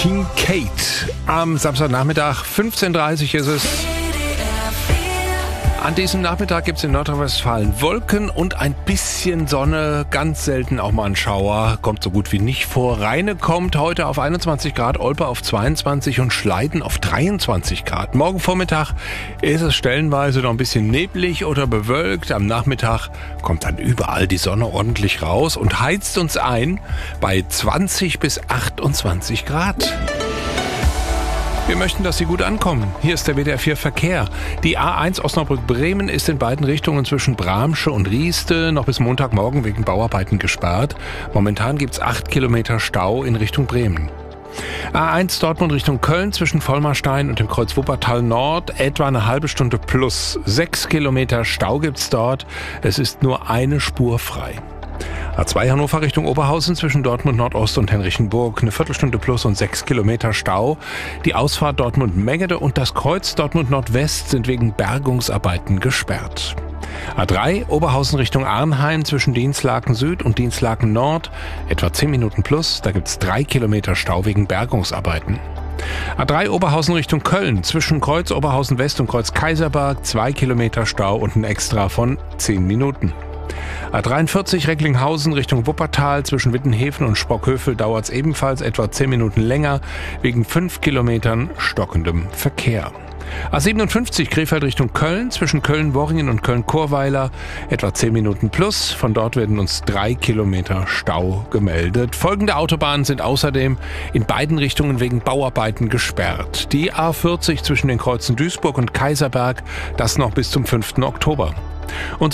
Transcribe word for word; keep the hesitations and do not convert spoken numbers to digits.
King Kate. Am Samstagnachmittag, fünfzehn Uhr dreißig ist es. An diesem Nachmittag gibt es in Nordrhein-Westfalen Wolken und ein bisschen Sonne, ganz selten auch mal ein Schauer, kommt so gut wie nicht vor. Rheine kommt heute auf einundzwanzig Grad, Olpe auf zweiundzwanzig und Schleiden auf dreiundzwanzig Grad. Morgen Vormittag ist es stellenweise noch ein bisschen neblig oder bewölkt. Am Nachmittag kommt dann überall die Sonne ordentlich raus und heizt uns ein bei zwanzig bis achtundzwanzig Grad. Wir möchten, dass Sie gut ankommen. Hier ist der W D R vier Verkehr. Die A eins Osnabrück-Bremen ist in beiden Richtungen zwischen Bramsche und Rieste noch bis Montagmorgen wegen Bauarbeiten gesperrt. Momentan gibt es acht Kilometer Stau in Richtung Bremen. A eins Dortmund Richtung Köln zwischen Vollmarstein und dem Kreuz Wuppertal Nord etwa eine halbe Stunde plus. Sechs Kilometer Stau gibt's dort. Es ist nur eine Spur frei. A zwei Hannover Richtung Oberhausen zwischen Dortmund Nordost und Henrichenburg eine Viertelstunde plus und sechs Kilometer Stau. Die Ausfahrt Dortmund-Meggede und das Kreuz Dortmund Nordwest sind wegen Bergungsarbeiten gesperrt. A drei Oberhausen Richtung Arnhain zwischen Dinslaken Süd und Dinslaken Nord etwa zehn Minuten plus. Da gibt's drei Kilometer Stau wegen Bergungsarbeiten. A drei Oberhausen Richtung Köln zwischen Kreuz Oberhausen West und Kreuz Kaiserberg zwei Kilometer Stau und ein Extra von zehn Minuten. A dreiundvierzig Recklinghausen Richtung Wuppertal zwischen Wittenhäfen und Sprockhövel dauert es ebenfalls etwa zehn Minuten länger wegen fünf Kilometern stockendem Verkehr. A siebenundfünfzig Krefeld Richtung Köln zwischen Köln-Worringen und Köln-Chorweiler etwa zehn Minuten plus. Von dort werden uns drei Kilometer Stau gemeldet. Folgende Autobahnen sind außerdem in beiden Richtungen wegen Bauarbeiten gesperrt. Die A vierzig zwischen den Kreuzen Duisburg und Kaiserberg, das noch bis zum fünften Oktober. Und